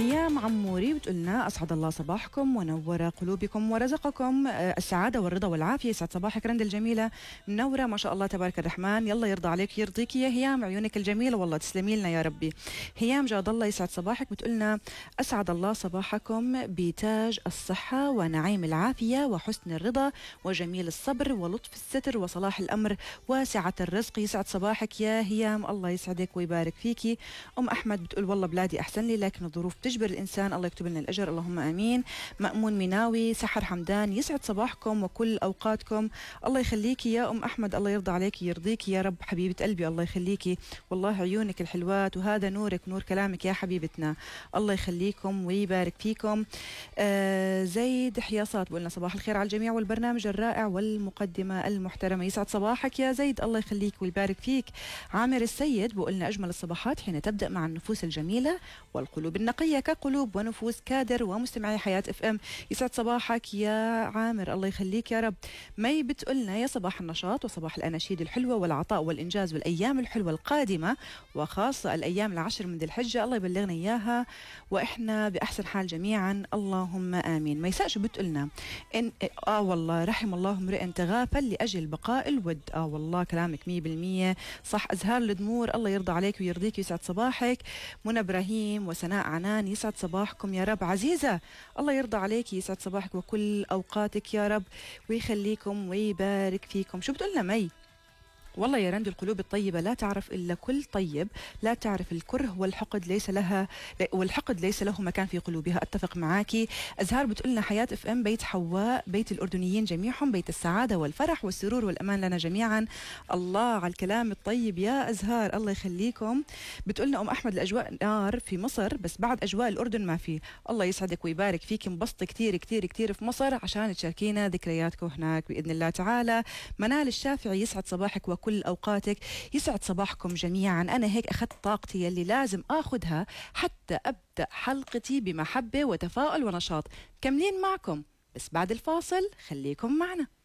هيام عموري بتقولنا أسعد الله صباحكم ونور قلوبكم ورزقكم السعادة والرضا والعافية. يسعد صباحك رند الجميلة منورة ما شاء الله تبارك الرحمن. يلا يرضى عليك يرضيك يا هيام، عيونك الجميلة والله تسلمي لنا يا ربي. هيام جاد الله يسعد صباحك بتقولنا أسعد الله صباحكم بتاج الصحة ونعيم العافية وحسن الرضا وجميل الصبر ولطف الستر وصلاح الأمر وسعة الرزق. يسعد صباحك يا هيام، الله يسعدك ويبارك فيكي. أم أحمد بتقول والله بلادي أحسن لي لكن الظروف تجبر الإنسان، الله يكتب لنا الأجر اللهم آمين. مأمون مناوي سحر حمدان يسعد صباحكم وكل أوقاتكم، الله يخليكي يا أم أحمد، الله يرضى عليك يرضيكي يا رب حبيبة قلبي، الله يخليكي والله عيونك الحلوات وهذا نورك نور كلامك يا حبيبتنا، الله يخليكم ويبارك فيكم. زيد حياصات بقولنا صباح الخير على الجميع والبرنامج الرائع والمقدمة المحترمة. يسعد صباحك يا زيد الله يخليك ويبارك فيك. عامر السيد بقولنا أجمل الصباحات حين تبدأ مع النفوس الجميلة والقلوب النقية كقلوب ونفوس كادر ومستمعي حياة اف ام. يسعد صباحك يا عامر الله يخليك يا رب. مي بتقولنا يا صباح النشاط وصباح الأناشيد الحلوة والعطاء والإنجاز والأيام الحلوة القادمة وخاصة الأيام العشر من ذي الحجة، الله يبلغنا إياها وإحنا بأحسن حال جميعا اللهم آمين. ميساء شو بتقولنا إن والله رحم الله امرئ تغافل لأجل بقاء الود. والله كلامك 100% صح. أزهار الدمور الله يرضى عليك ويرضيك يسعد صباحك. منى إبراهيم وسناء عنان يسعد صباحكم يا رب. عزيزة الله يرضى عليك يسعد صباحك وكل أوقاتك يا رب ويخليكم ويبارك فيكم. شو بتقولنا مي؟ والله يا رند القلوب الطيبة لا تعرف إلا كل طيب، لا تعرف الكره والحقد ليس له مكان في قلوبها. أتفق معاكي. أزهار بتقولنا حياة اف ام بيت حواء بيت الأردنيين جميعهم بيت السعادة والفرح والسرور والأمان لنا جميعا. الله على الكلام الطيب يا أزهار الله يخليكم. بتقولنا أم أحمد الأجواء نار في مصر بس بعد أجواء الأردن ما في. الله يسعدك ويبارك فيك، انبسطي كتير كتير كتير في مصر عشان تشاركينا ذكرياتكم هناك بإذن الله تعالى. منال الشافعي يسعد صباحك كل أوقاتك. يسعد صباحكم جميعا. أنا هيك أخذت طاقتي اللي لازم أخذها حتى أبدأ حلقتي بمحبة وتفاؤل ونشاط. كملين معكم بس بعد الفاصل خليكم معنا.